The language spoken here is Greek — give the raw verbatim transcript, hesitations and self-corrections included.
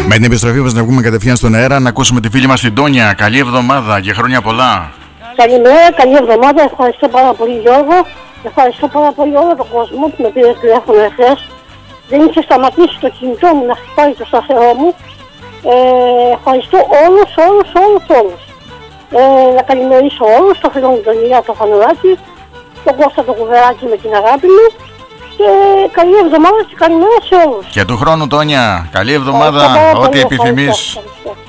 Με την επιστροφή μας να βγούμε κατευθείαν στον αέρα, να ακούσουμε τη φίλη μας την Τόνια. Καλή εβδομάδα και χρόνια πολλά. Καλημέρα, καλή εβδομάδα. Ευχαριστώ πάρα πολύ, Γιώργο. Ευχαριστώ πάρα πολύ όλο τον κόσμο που με πήρε τηλέφωνο εχθές. Δεν είχε σταματήσει το κινητό μου να χτυπάει το σταθερό μου. Ε, ευχαριστώ όλους, όλους, όλους, όλους. Ε, να καλημερίσω όλους, το φίλο μου τον Ηλιά το Φανουράκη, τον Κώστα το Κουβεράκι με την αγάπη μου. Και καλή εβδομάδα και καλημέρα σε όλους. Και του χρόνου, Τόνια, καλή εβδομάδα, ό,τι επιθυμείς.